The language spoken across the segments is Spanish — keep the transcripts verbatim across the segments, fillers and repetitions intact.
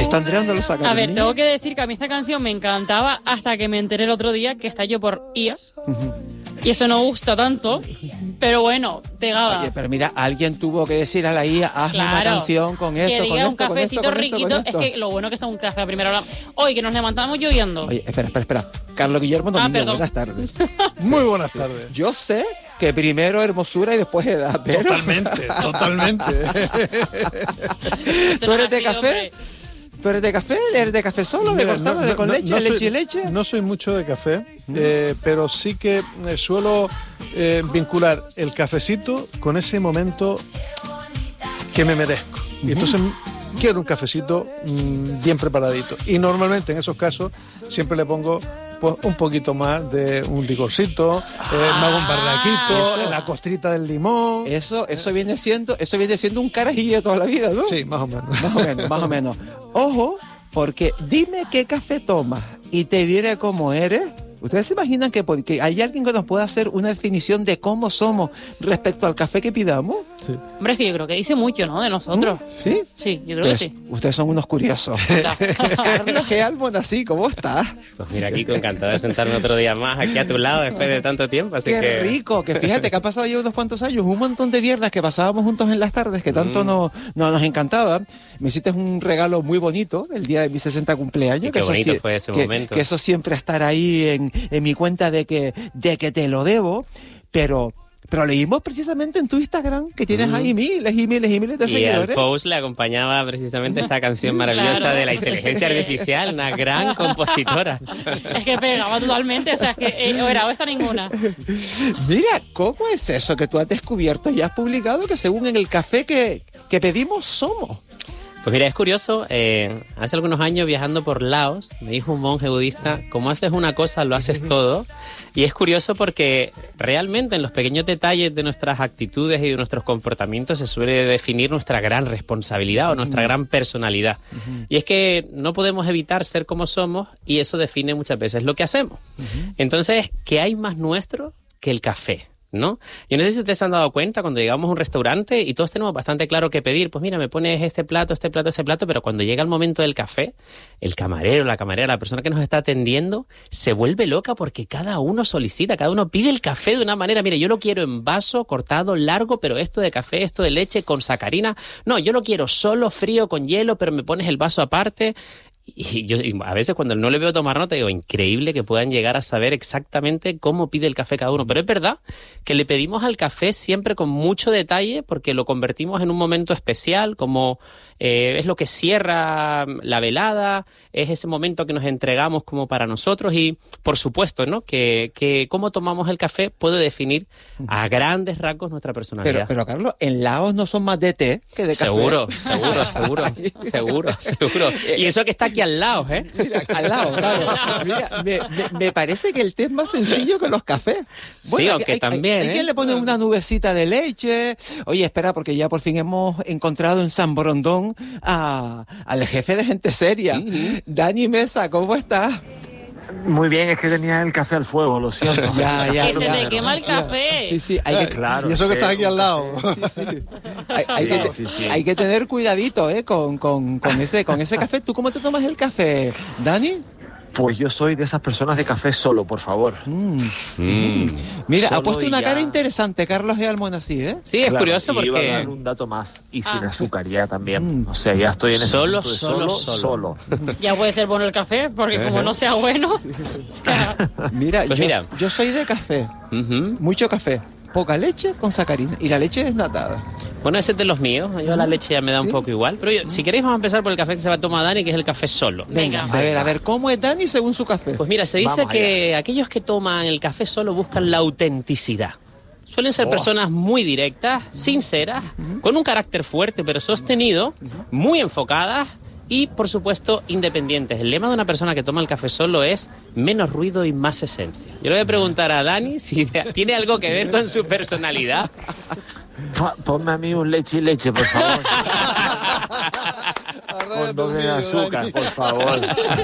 esto Andrea no lo saca. A ver, tengo que decir que a mí esta canción me encantaba hasta que me enteré el otro día que estalló por I A. Uh-huh. Y eso no gusta tanto, pero bueno, pegaba. Oye, pero mira, alguien tuvo que decir a la I A, hazme claro, una canción con esto, que diga con esto, un cafecito con esto, riquito. con esto. Es que lo bueno que está un café a primera hora. Hoy que nos levantamos lloviendo. Oye, espera, espera, espera. Carlos Guillermo Domingo, ah, buenas tardes. Muy buenas tardes. Yo sé que primero hermosura y después edad, pero... Totalmente, totalmente. ¿Tú eres de café? Hombre. ¿Tú eres de café? ¿Eres de café solo? ¿De cortado? No, ¿De con no, leche? No ¿Leche soy, y leche? No soy mucho de café, mm. eh, pero sí que eh, suelo eh, vincular el cafecito con ese momento que me merezco. Mm. Y entonces quiero un cafecito mmm, bien preparadito. Y normalmente en esos casos siempre le pongo pues, un poquito más de un licorcito, ah, eh, me hago un barraquito, eso, la costrita del limón. Eso, eso viene siendo, eso viene siendo un carajillo de toda la vida, ¿no? Sí, más o menos. Más o menos, más o menos. Ojo, porque dime qué café tomas y te diré cómo eres. ¿Ustedes se imaginan que porque hay alguien que nos pueda hacer una definición de cómo somos respecto al café que pidamos? Sí. Hombre, es que yo creo que dice mucho, ¿no? De nosotros. ¿Sí? Sí, yo creo ustedes, que sí. Ustedes son unos curiosos. Carlos G. Almonacid, ¿cómo estás? Pues mira, Kiko, encantado de sentarme otro día más aquí a tu lado después de tanto tiempo. Así Qué que... rico, que fíjate que ha pasado ya unos cuantos años, un montón de viernes que pasábamos juntos en las tardes, que tanto mm. no, no, nos encantaba. Me hiciste un regalo muy bonito el día de mi sesenta cumpleaños. Y que qué bonito eso, fue ese que, momento. Que eso siempre estar ahí en, en mi cuenta de que, de que te lo debo, pero... Pero leímos precisamente en tu Instagram que tienes mm. ahí miles y miles y miles de y seguidores. Y al post le acompañaba precisamente esta canción maravillosa claro. de la inteligencia artificial, una gran compositora. Es que pegaba totalmente, o sea, es que eh, o era o esta ninguna. Mira, ¿cómo es eso que tú has descubierto y has publicado que según en el café que, que pedimos somos? Pues mira, es curioso, eh, hace algunos años viajando por Laos, me dijo un monje budista, como haces una cosa, lo haces todo. Y es curioso porque realmente en los pequeños detalles de nuestras actitudes y de nuestros comportamientos se suele definir nuestra gran responsabilidad o nuestra gran personalidad. Uh-huh. Y es que no podemos evitar ser como somos y eso define muchas veces lo que hacemos. Uh-huh. Entonces, ¿qué hay más nuestro que el café? ¿No? Yo no sé si ustedes se han dado cuenta cuando llegamos a un restaurante y todos tenemos bastante claro qué pedir. Pues mira, me pones este plato, este plato, este plato, pero cuando llega el momento del café, el camarero, la camarera, la persona que nos está atendiendo, se vuelve loca porque cada uno solicita, cada uno pide el café de una manera. Mire, yo lo quiero en vaso, cortado, largo, pero esto de café, esto de leche, con sacarina. No, yo lo quiero solo, frío, con hielo, pero me pones el vaso aparte. Y yo y a veces cuando no le veo tomar nota digo, increíble que puedan llegar a saber exactamente cómo pide el café cada uno. Pero es verdad que le pedimos al café siempre con mucho detalle porque lo convertimos en un momento especial, como eh, es lo que cierra la velada, es ese momento que nos entregamos como para nosotros y por supuesto, ¿no? Que, que cómo tomamos el café puede definir a grandes rasgos nuestra personalidad. Pero, pero Carlos, en Laos no son más de té que de café. Seguro, seguro, seguro, seguro, seguro. Y eso que está aquí al lado, ¿eh? Mira, al lado, claro. Mira, me, me, me parece que el té es más sencillo que los cafés. Bueno, sí, aunque hay, también, hay, ¿eh? hay quien le pone una nubecita de leche. Oye, espera, porque ya por fin hemos encontrado en San Borondón a, al jefe de gente seria. Uh-huh. Dani Mesa, ¿cómo estás? Muy bien, es que tenía el café al fuego, lo siento. ya, ya, que se ya, te quema el café. Sí, sí, hay que, claro. Y eso que estás aquí al lado. Sí, sí. Hay, hay, sí, que, sí, sí. hay que tener cuidadito, ¿eh? Con, con, con, ese, con ese café. ¿Tú cómo te tomas el café, Dani? Pues yo soy de esas personas de café solo, por favor. Mm. Mm. Mira, Solo ha puesto una ya... cara interesante Carlos G. Almonacid, ¿eh? Sí, es claro, curioso porque... iba a dar un dato más, y sin ah. azúcar ya también. Mm. O sea, ya estoy en ese solo, punto de solo, solo, solo, solo. Ya puede ser bueno el café, porque como no sea bueno... o sea... Mira, pues yo, mira, yo soy de café. Uh-huh. Mucho café. Poca leche con sacarina. Y la leche desnatada. Bueno, ese es de los míos. Yo la leche ya me da un ¿Sí? poco igual. Pero yo, si queréis vamos a empezar por el café que se va a tomar Dani, que es el café solo. Venga, Venga. a ver, a ver, ¿cómo es Dani según su café? Pues mira, se dice vamos que allá. aquellos que toman el café solo buscan la autenticidad. Suelen ser oh. personas muy directas, sinceras, uh-huh. con un carácter fuerte pero sostenido, uh-huh. muy enfocadas y, por supuesto, independientes. El lema de una persona que toma el café solo es menos ruido y más esencia. Yo le voy a preguntar a Dani si tiene algo que ver con su personalidad. Ponme a mí un leche y leche, por favor. con doble de azúcar, por favor.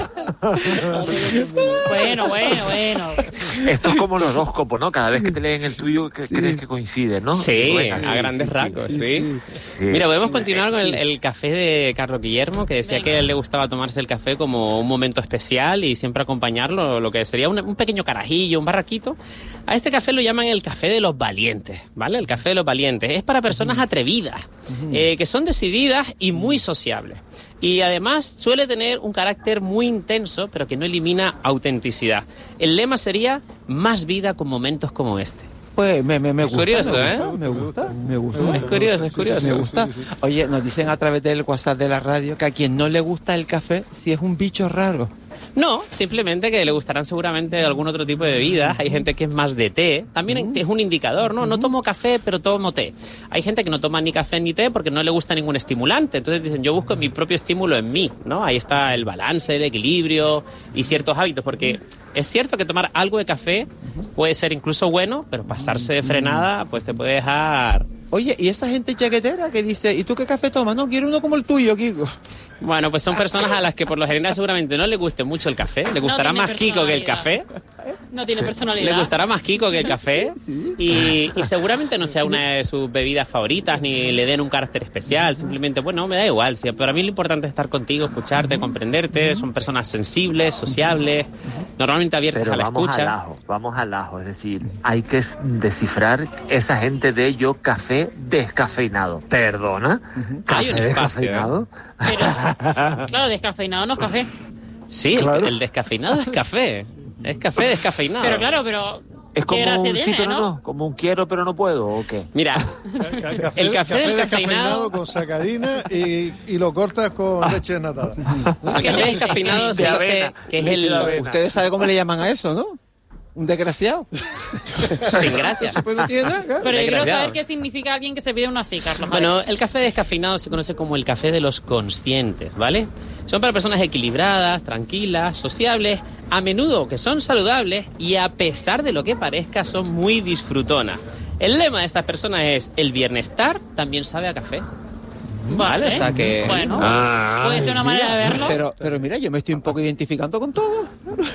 Bueno, bueno, bueno. Esto es como el horóscopo, ¿no? Cada vez que te leen el tuyo, que Sí. crees que coincide, ¿no? Sí, Bueno, a sí, grandes sí, rasgos, sí. sí. Sí. Mira, podemos continuar con el, el café de Carlos Guillermo, que decía Venga. que a él le gustaba tomarse el café como un momento especial y siempre acompañarlo, lo que sería un, un pequeño carajillo, un barraquito. A este café lo llaman el café de los valientes, ¿vale? El café de los valientes. Es para personas atrevidas, eh, que son decididas y muy sociables. Y además suele tener un carácter muy intenso, pero que no elimina autenticidad. El lema sería más vida con momentos como este. Pues me, me, me Es gusta, curioso, me ¿eh? gusta, me gusta, me gusta. Es curioso, es Sí, sí, curioso. sí, Me sí, gusta. sí, sí. Oye, nos dicen a través del WhatsApp de la radio que a quien no le gusta el café, si es un bicho raro. No, simplemente que le gustarán seguramente algún otro tipo de bebidas. Hay gente que es más de té. También es un indicador, ¿no? No tomo café, pero tomo té. Hay gente que no toma ni café ni té porque no le gusta ningún estimulante. Entonces dicen, yo busco mi propio estímulo en mí, ¿no? Ahí está el balance, el equilibrio y ciertos hábitos. Porque es cierto que tomar algo de café puede ser incluso bueno, pero pasarse de frenada pues te puede dejar... Oye, y esa gente chaquetera que dice, ¿y tú qué café tomas? No, quiero uno como el tuyo, Kiko. Bueno, pues son personas a las que por lo general seguramente no les guste mucho el café. Le gustará tiene más Kiko que el café. No tiene personalidad. Le gustará más Kiko que el café y, y seguramente no sea una de sus bebidas favoritas ni le den un carácter especial. Simplemente, bueno, me da igual. Sí, para mí lo importante es estar contigo, escucharte, comprenderte. Son personas sensibles, sociables, normalmente abiertas Pero a la vamos al escucha. ajo, vamos al ajo. Es decir, hay que s- descifrar esa gente de yo café descafeinado. ¿Perdona? Hay ¿Café un espacio, descafeinado? Pero, claro, descafeinado no es café. Sí, Claro. el, el descafeinado es café. Es café descafeinado. Pero claro, pero... Es ¿qué como gracia un tiene, sí, pero no? no? Como un quiero, pero no puedo, ¿o qué? Mira, Café, El café descafeinado- descafeinado con sacarina y, y lo cortas con leche desnatada. el café descafeinado se De dice avena, que es leche el... de avena. Ustedes saben cómo le llaman a eso, ¿no? Un desgraciado. Sin gracia. Pues no tiene nada, claro. Pero yo quiero Desgraciado. saber qué significa alguien que se pide uno así, Carlos. Bueno, el café descafeinado se conoce como el café de los conscientes, ¿vale? Son para personas equilibradas, tranquilas, sociables, a menudo que son saludables y a pesar de lo que parezca son muy disfrutonas. El lema de estas personas es el bienestar también sabe a café. Vale, o sea que... Bueno, Ah, puede ser una manera de verlo. Pero, pero mira, yo me estoy un poco identificando con todo.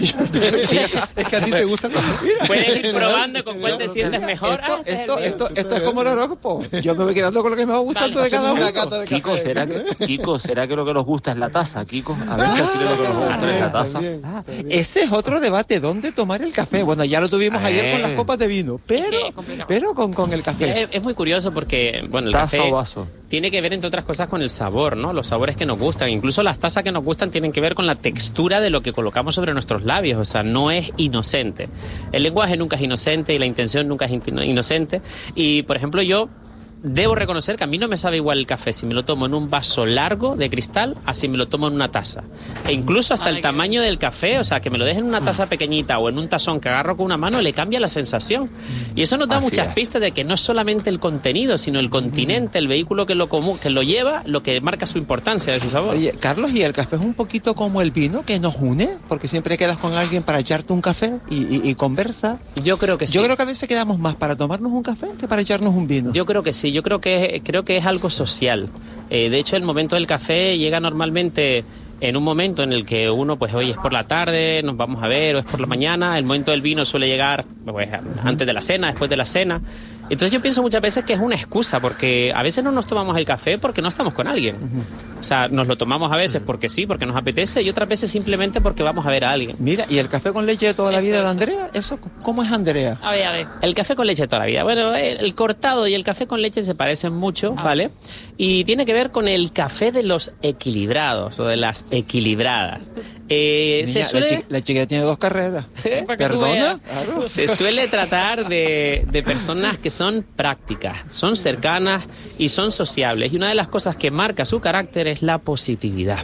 Es que a ti te gusta el café. Puedes ir probando con cuál te sientes mejor. Esto, Ah, este es el esto, mío. esto, esto es como el horóscopo. Yo me voy quedando con lo que me va gustando Vale. de cada Hacemos uno. una cata de Kiko, café. ¿será que, Kiko, ¿será que lo que nos gusta es la taza, Kiko? A ver si al final lo que nos gusta es la taza. También, Ah, también. ese es otro debate, ¿dónde tomar el café? Bueno, ya lo tuvimos ayer con las Eh. copas de vino, pero, Es que es complicado. pero con, con el café. Es, es muy curioso porque, bueno, el ¿Taza café o vaso? tiene que ver, entre otras cosas, con el sabor, ¿no? Los sabores que nos gustan. Incluso las tazas que nos gustan tienen que ver con la textura de lo que colocamos sobre nuestros labios. O sea, no es inocente. El lenguaje nunca es inocente y la intención nunca es in- inocente. Y, por ejemplo, yo debo reconocer que a mí no me sabe igual el café si me lo tomo en un vaso largo de cristal a si me lo tomo en una taza. E incluso hasta Ay, el qué tamaño del café, o sea, que me lo dejen en una taza pequeñita o en un tazón que agarro con una mano, le cambia la sensación. Y eso nos da Así muchas es. pistas de que no es solamente el contenido, sino el continente, el vehículo que lo, comú- que lo lleva, lo que marca su importancia de su sabor. Oye, Carlos, ¿y el café es un poquito como el vino que nos une? Porque siempre quedas con alguien para echarte un café y, y, y conversa. Yo creo que sí. Yo creo que a veces quedamos más para tomarnos un café que para echarnos un vino. Yo creo que sí, yo creo que, creo que es algo social. Eh, de hecho, el momento del café llega normalmente en un momento en el que uno, pues hoy es por la tarde, nos vamos a ver, o es por la mañana. El momento del vino suele llegar pues, antes de la cena, después de la cena. Entonces yo pienso muchas veces que es una excusa, porque a veces no nos tomamos el café porque no estamos con alguien. O sea, nos lo tomamos a veces porque sí, porque nos apetece, y otras veces simplemente porque vamos a ver a alguien. Mira, ¿y el café con leche de toda la Eso, vida de eso. Andrea? ¿Eso cómo es Andrea? A ver, a ver. El café con leche de toda la vida. Bueno, el, el cortado y el café con leche se parecen mucho, Ah. ¿vale? Y tiene que ver con el café de los equilibrados o de las equilibradas. Eh, Niña, se la, suele... chi- la chica tiene dos carreras. Para que tú ¿Perdona? veas. Claro. Se suele tratar de, de personas que son prácticas, son cercanas y son sociables. Y una de las cosas que marca su carácter es la positividad.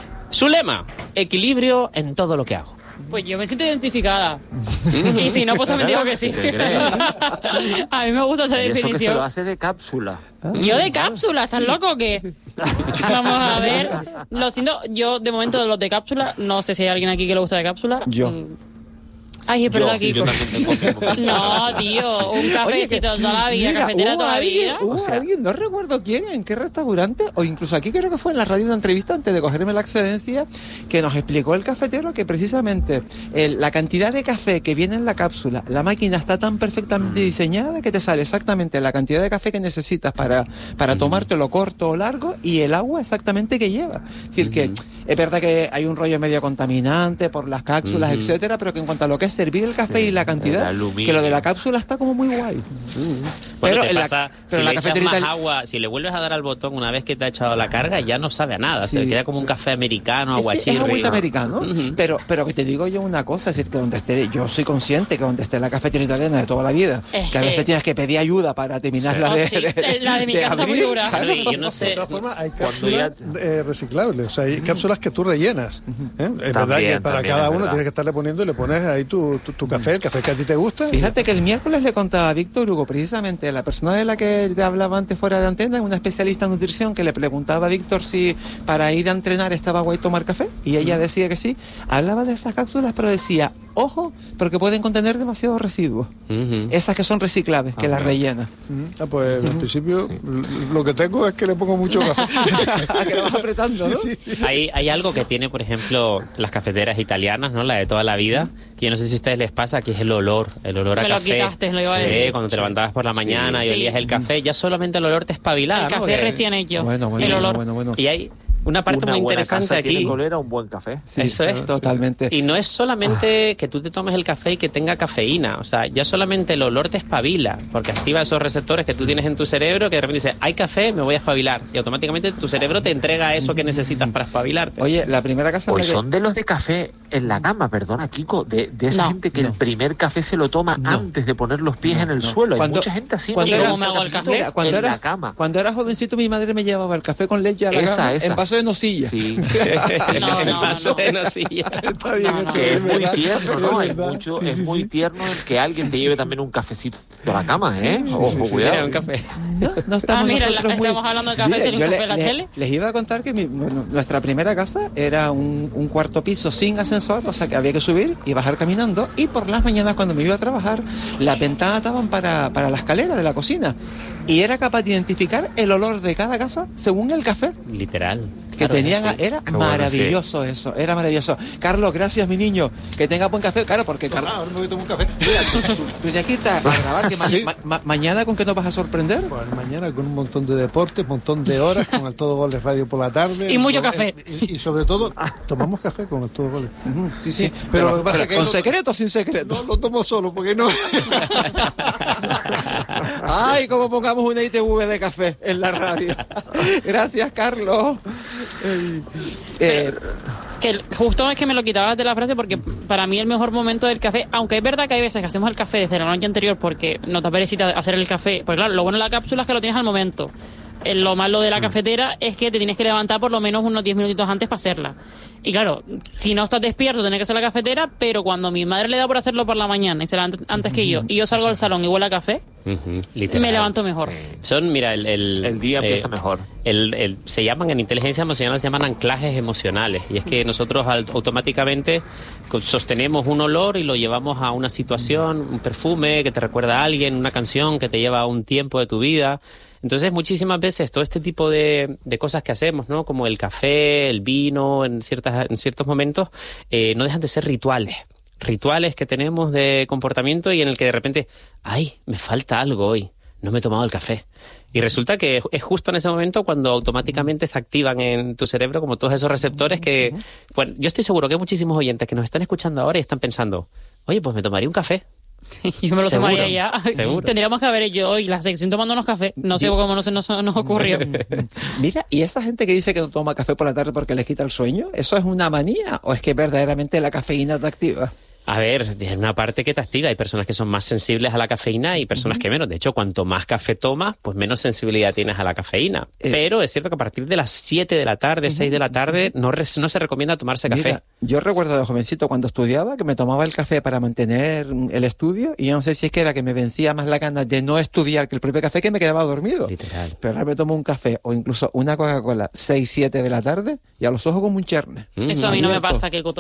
Su lema, equilibrio en todo lo que hago. Pues yo me siento identificada. Y si no, pues también digo que sí. ¿Te crees? A mí me gusta esa Y eso que se definición. lo hace de cápsula. Yo de cápsula, ¿estás loco o qué? Vamos a ver. Lo siento, yo de momento de los de cápsula, no sé si hay alguien aquí que le gusta de cápsula. Yo. Mm. Ay, es verdad, Yo, sí, Kiko. yo también tengo que comer. No, tío, un cafecito Oye, toda la vida, mira, cafetera hubo toda la alguien- vida. hubo O sea- alguien, no recuerdo quién, en qué restaurante, o incluso aquí creo que fue en la radio una entrevista antes de cogerme la excedencia, que nos explicó el cafetero que precisamente el- la cantidad de café que viene en la cápsula, la máquina está tan perfectamente diseñada que te sale exactamente la cantidad de café que necesitas para, para tomártelo corto o largo y el agua exactamente que lleva. Es decir, que es verdad que hay un rollo medio contaminante por las cápsulas, Ujú. etcétera, pero que en cuanto a lo que es servir el café Sí, y la el cantidad, aluminio. que lo de la cápsula está como muy guay. Bueno, Pero te en la- pasa, pero si en la le echas cafetería más itali- agua, si le vuelves a dar al botón una vez que te ha echado la carga, ya no sabe a nada. Se Sí, queda como un café americano, Es- aguachirri. Es agüita ¿no? americano, Ujú. pero, pero que te digo yo una cosa, es decir, que donde esté, yo soy consciente que donde esté la cafetería italiana de toda la vida, Es que a veces que- tienes que pedir ayuda para terminar Sí. la Oh, de, sí, la de mi casa está muy abrir, dura. claro. Bueno, y yo no De sé. todas formas, hay Cuando cápsulas ya- eh, reciclables, o sea, hay cápsulas que tú rellenas. ¿eh? Es verdad También, que para también, cada es uno verdad. tienes que estarle poniendo y le pones ahí tu, tu, tu café, el café que a ti te gusta. y Fíjate que el miércoles le contaba a Víctor Hugo, precisamente la persona de la que te hablaba antes fuera de antena, una especialista en nutrición, que le preguntaba a Víctor si para ir a entrenar estaba guay tomar café, y ella decía que sí. Hablaba de esas cápsulas, pero decía, ojo, porque pueden contener demasiados residuos. Ujú. Esas que son reciclables, que Ah, las claro. rellenas. Mm, ah, pues al principio l- lo que tengo es que le pongo mucho café. Que lo vas apretando, ¿no? Sí, sí, sí. Hay, hay algo que tiene, por ejemplo, las cafeteras italianas, ¿no? La de toda la vida, que yo no sé si a ustedes les pasa, que es el olor, el olor a Me lo café. quitaste, lo iba a Sí, decir. cuando te levantabas por la mañana y Sí. olías el café, ya solamente el olor te espabilaba, El ¿no? café Porque- recién hecho, Bueno, bueno, el bueno, olor. bueno, bueno. Y hay una parte Una muy buena interesante casa tiene aquí. que oler a un buen café. Sí, Eso es. totalmente. Y no es solamente que tú te tomes el café y que tenga cafeína, o sea, ya solamente el olor te espabila, porque activa esos receptores que tú tienes en tu cerebro que de repente dices, hay café, me voy a espabilar, y automáticamente tu cerebro te entrega eso que necesitas para espabilarte. Oye, la primera casa en Pues la que- son de los de café en la cama, perdona, Kiko, de, de esa No, gente que no. el primer café se lo toma No. antes de poner los pies No, en el no. suelo. Hay Cuando- mucha gente así. cuando ¿no? era- Que ¿Cómo me hago el cafecito café? Mira, cuando en era, la cama. cuando era jovencito mi madre me llevaba el café con leche a la Esa, cama esa. en vaso de nocilla. Sí. No, El no, vaso no. de nocilla. Está bien, No, no. eso Que es muy verdad, tierno, ¿no? es Es, verdad. mucho, Sí, es sí, muy sí. tierno el que alguien te lleve también un cafecito a la cama, ¿eh? Sí, Ojo, sí, sí, cuidado. Era un café. No, no estamos Ah, mira, nosotros la- muy- estamos hablando de café, Mire, ¿tiene un yo café le- en la le- tele? Les iba a contar que mi- bueno, nuestra primera casa era un, un cuarto piso sin ascensor, o sea que había que subir y bajar caminando, y por las mañanas cuando me iba a trabajar, las ventanas estaban para, para la escalera de la cocina, y era capaz de identificar el olor de cada casa según el café Literal. que Claro, tenían. es así. Era Qué bueno, maravilloso eso, era maravilloso. Carlos, gracias mi niño, que tenga buen café, claro, porque Carlos, Ahora me voy a tomar un café. tú te quitas a grabar, que ma- Sí. ma- ma- mañana con qué nos vas a sorprender. Bueno, mañana con un montón de deportes, un montón de horas, con el Todo Goles Radio por la tarde. Y mucho Con- café. Y, y sobre todo, tomamos café con el Todo Goles. Ujú, sí, sí, pero lo que pasa es que ¿con no- secreto o sin secreto? No, lo tomo solo, porque no. Ay, como pongamos una I T V de café en la radio. Gracias, Carlos. Ey, eh, Que el- justo es que me lo quitabas de la frase porque para mí el mejor momento del café, aunque es verdad que hay veces que hacemos el café desde la noche anterior porque nos da perecita hacer el café, porque claro, lo bueno de la cápsula es que lo tienes al momento. Eh, Lo malo de la cafetera es que te tienes que levantar por lo menos unos diez minutitos antes para hacerla. Y claro, si no estás despierto, tienes que hacer la cafetera, pero cuando mi madre le da por hacerlo por la mañana y se levanta antes que yo, y yo salgo al salón y huele a café, Ujú, literal. me levanto mejor. Son, mira, el, el, El día eh, empieza mejor. El, el- se llaman en inteligencia emocional, se llaman anclajes emocionales. Y es que nosotros al- automáticamente co- sostenemos un olor y lo llevamos a una situación, un perfume que te recuerda a alguien, una canción que te lleva a un tiempo de tu vida. Entonces, muchísimas veces todo este tipo de, de cosas que hacemos, ¿no? Como el café, el vino, en, ciertas, en ciertos momentos, eh, no dejan de ser rituales. Rituales que tenemos de comportamiento y en el que de repente, ay, me falta algo hoy, no me he tomado el café. Y resulta que es justo en ese momento cuando automáticamente se activan en tu cerebro como todos esos receptores que... Bueno, yo estoy seguro que hay muchísimos oyentes que nos están escuchando ahora y están pensando, oye, pues me tomaría un café. Yo me lo Seguro, tomaría ya. seguro. Tendríamos que haber yo hoy la sección tomándonos café. No sé Yo- cómo no se nos, nos ocurrió. Mira, ¿y esa gente que dice que no toma café por la tarde porque les quita el sueño? ¿Eso es una manía o es que verdaderamente la cafeína te activa? A ver, es una parte que te activa. Hay personas que son más sensibles a la cafeína y personas que menos. De hecho, cuanto más café tomas, pues menos sensibilidad tienes a la cafeína. Eh. Pero es cierto que a partir de las siete de la tarde, seis de la tarde, no, res- no se recomienda tomarse café. Mira, yo recuerdo de jovencito cuando estudiaba que me tomaba el café para mantener el estudio y yo no sé si es que era que me vencía más la gana de no estudiar que el propio café, que me quedaba dormido. Literal. Pero ahora me tomo un café o incluso una Coca-Cola seis, siete de la tarde y a los ojos como un cherne. Eso a mí no me Abierto. pasa, Keiko, todavía.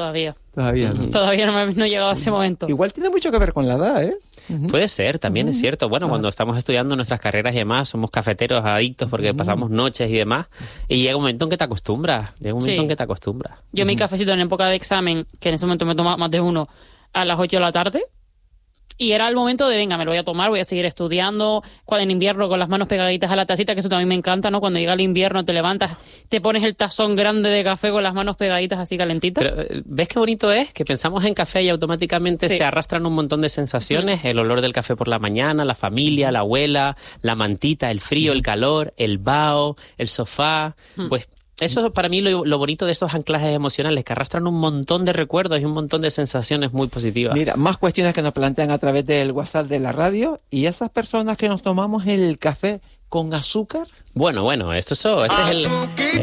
Todavía no. Todavía no, me, no he llegado a ese momento. Igual tiene mucho que ver con la edad, ¿eh? Uh-huh. Puede ser, también uh-huh. es cierto. Bueno, uh-huh. cuando estamos estudiando nuestras carreras y demás, somos cafeteros adictos porque uh-huh. pasamos noches y demás. Y llega un momento en que te acostumbras. Llega un momento sí. en que te acostumbras. Yo uh-huh. mi cafecito en época de examen, que en ese momento me tomaba más de uno, a las ocho de la tarde. Y era el momento de, venga, me lo voy a tomar, voy a seguir estudiando. Cuando en invierno con las manos pegaditas a la tacita, que eso también me encanta, ¿no? Cuando llega el invierno te levantas, te pones el tazón grande de café con las manos pegaditas así calentitas. Pero, ¿ves qué bonito es? Que pensamos en café y automáticamente sí. se arrastran un montón de sensaciones. Mm. El olor del café por la mañana, la familia, la abuela, la mantita, el frío, mm. el calor, el vaho, el sofá. Mm. Pues eso para mí lo, lo bonito de estos anclajes emocionales, que arrastran un montón de recuerdos y un montón de sensaciones muy positivas. Mira, más cuestiones que nos plantean a través del WhatsApp de la radio. ¿Y esas personas que nos tomamos el café con azúcar? Bueno, bueno, esto eso, ese es el... Eh,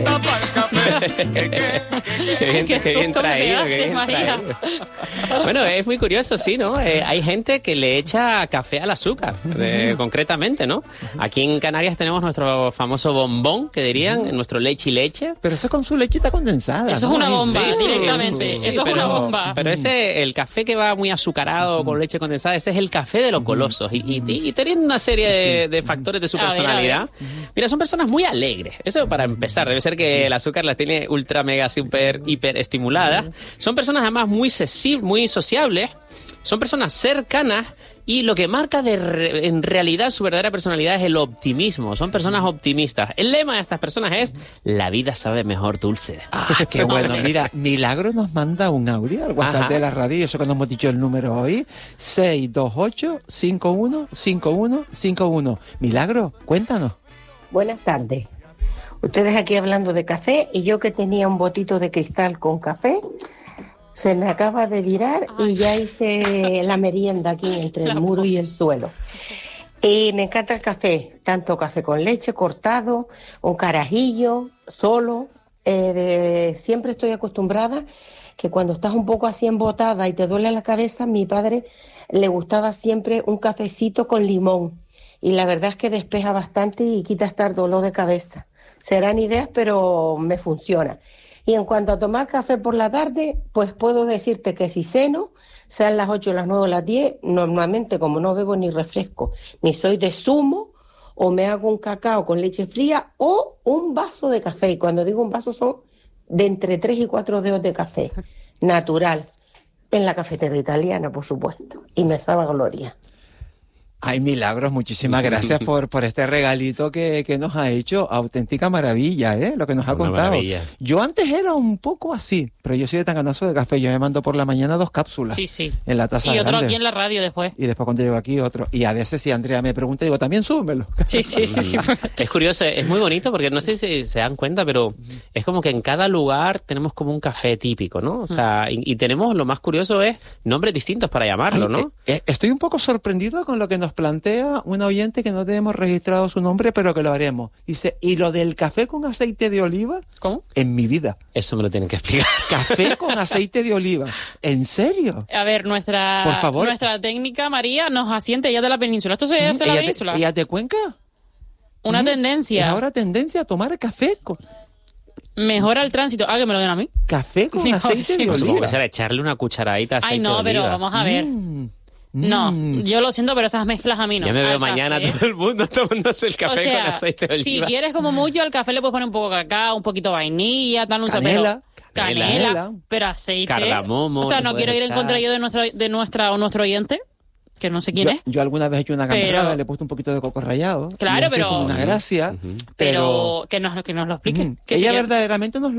qué bien, qué bien traído, qué bien traído. Bueno, es muy curioso, sí, ¿no? Eh, hay gente que le echa café al azúcar, eh, concretamente, ¿no? Aquí en Canarias tenemos nuestro famoso bombón, que dirían, nuestro leche y leche. Pero eso con su lechita condensada. Eso ¿no? es una bomba, sí, sí, directamente. Sí, sí, eso pero, es una bomba. Pero ese, el café que va muy azucarado con leche condensada, ese es el café de los golosos. Y, y, y teniendo una serie de, de factores de su personalidad. A ver, a ver. Mira, son personas muy alegres. Eso para empezar. Debe ser que el azúcar las tiene ultra, mega, super, hiper estimuladas. Son personas además muy, sesi- muy sociables. Son personas cercanas. Y lo que marca de re- en realidad su verdadera personalidad es el optimismo. Son personas optimistas. El lema de estas personas es: la vida sabe mejor dulce. Ah, qué bueno. Mira, Milagro nos manda un audio al WhatsApp Ajá. de la radio. Eso que nos hemos dicho el número hoy. seis dos ocho, cinco uno cinco uno cinco uno. Milagro, cuéntanos. Buenas tardes. Ustedes aquí hablando de café y yo que tenía un botito de cristal con café, se me acaba de virar y ya hice la merienda aquí entre el muro y el suelo. Y me encanta el café, tanto café con leche, cortado, un carajillo, solo. Eh, de, siempre estoy acostumbrada que cuando estás un poco así embotada y te duele la cabeza, a mi padre le gustaba siempre un cafecito con limón. Y la verdad es que despeja bastante y quita hasta el dolor de cabeza. Serán ideas, pero me funciona. Y en cuanto a tomar café por la tarde, pues puedo decirte que si ceno, sean las ocho, las nueve o las diez, normalmente como no bebo ni refresco, ni soy de zumo, o me hago un cacao con leche fría o un vaso de café. Y cuando digo un vaso son de entre tres y cuatro dedos de café, natural, en la cafetería italiana, por supuesto. Y me sabe a gloria. Ay, Milagros, muchísimas gracias por, por este regalito que, que nos ha hecho. Auténtica maravilla, ¿eh? Lo que nos ha Una contado. Maravilla. Yo antes era un poco así, pero yo soy de tan ganazo de café. Yo me mando por la mañana dos cápsulas. Sí, sí. En la taza Y otro grande. aquí en la radio después. Y después cuando llego aquí otro. Y a veces si Andrea me pregunta, digo, también súbemelo. Sí, sí. sí. Es curioso, es muy bonito porque no sé si se dan cuenta, pero es como que en cada lugar tenemos como un café típico, ¿no? O sea, y, y tenemos, lo más curioso es nombres distintos para llamarlo, Ay, ¿no? eh, estoy un poco sorprendido con lo que nos plantea una oyente que no tenemos registrado su nombre, pero que lo haremos. Dice, ¿y lo del café con aceite de oliva? ¿Cómo? En mi vida. Eso me lo tienen que explicar. Café con aceite de oliva. ¿En serio? A ver, nuestra, Por favor. nuestra técnica, María, nos asiente ella de la península. ¿Esto se hace en la ¿Ella península? de, ¿Ella de Cuenca? Una ¿Mm? tendencia. Es ahora tendencia a tomar café con, Mejora el tránsito. Ah, que me lo den a mí. café con No, aceite sí, de pues Supongo que oliva. será echarle una cucharadita de Ay, aceite no, de pero oliva. vamos a ver. Mm, No, mm. yo lo siento, pero esas mezclas a mí no. Ya me veo Al mañana café. todo el mundo tomándose el café O sea, con aceite de si oliva. quieres como mucho, al café le puedes poner un poco de cacao, un poquito de vainilla, tal, un Canela. pero, canela, Canela. pero aceite. Cardamomo, O sea, le no puedes quiero ir en echar. contra yo de nuestra, de nuestra o nuestro oyente, que no sé quién yo, es. yo alguna vez he hecho una Pero- gamberrada, le he puesto un poquito de coco rallado. Claro, y así pero- como una gracia. Ujú. Pero que nos, que nos lo explique. Mm, Que si ella quiere- verdaderamente nos